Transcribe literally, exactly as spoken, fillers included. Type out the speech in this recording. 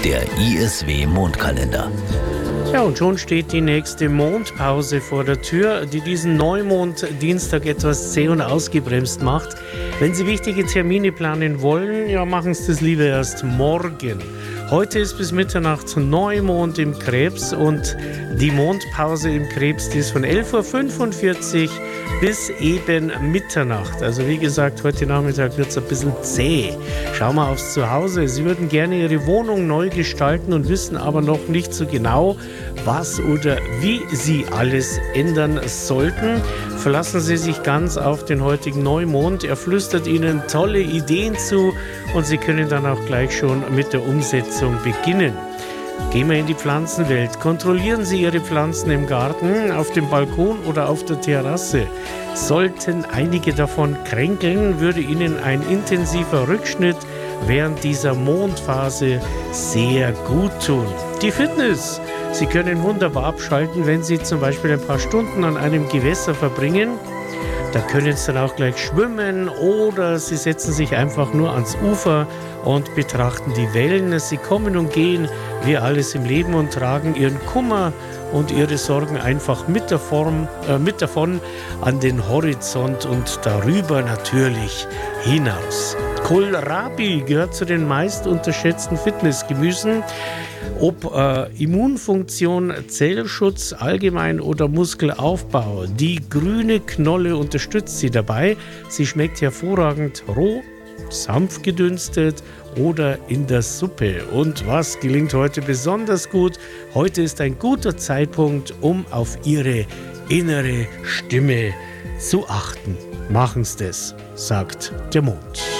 der I S W-Mondkalender. Ja, und schon steht die nächste Mondpause vor der Tür, die diesen Neumond-Dienstag etwas zäh und ausgebremst macht. Wenn Sie wichtige Termine planen wollen, ja, machen Sie das lieber erst morgen. Heute ist bis Mitternacht Neumond im Krebs und die Mondpause im Krebs, die ist von elf Uhr fünfundvierzig bis eben Mitternacht. Also wie gesagt, heute Nachmittag wird es ein bisschen zäh. Schauen wir aufs Zuhause. Sie würden gerne Ihre Wohnung neu gestalten und wissen aber noch nicht so genau, was oder wie Sie alles ändern sollten. Verlassen Sie sich ganz auf den heutigen Neumond. Er flüstert Ihnen tolle Ideen zu und Sie können dann auch gleich schon mit der Umsetzung beginnen. Gehen wir in die Pflanzenwelt. Kontrollieren Sie Ihre Pflanzen im Garten, auf dem Balkon oder auf der Terrasse. Sollten einige davon kränkeln, würde Ihnen ein intensiver Rückschnitt während dieser Mondphase sehr gut tun. Die Fitness. Sie können wunderbar abschalten, wenn Sie zum Beispiel ein paar Stunden an einem Gewässer verbringen. Da können Sie dann auch gleich schwimmen oder Sie setzen sich einfach nur ans Ufer und betrachten die Wellen. Sie kommen und gehen wie alles im Leben und tragen Ihren Kummer und Ihre Sorgen einfach mit, der Form, äh, mit davon an den Horizont und darüber natürlich hinaus. Kohlrabi gehört zu den meist unterschätzten Fitnessgemüsen. Ob äh, Immunfunktion, Zellschutz allgemein oder Muskelaufbau, die grüne Knolle unterstützt sie dabei. Sie schmeckt hervorragend roh, sanft gedünstet oder in der Suppe. Und was gelingt heute besonders gut? Heute ist ein guter Zeitpunkt, um auf Ihre innere Stimme zu achten. Machen Sie das, sagt der Mond.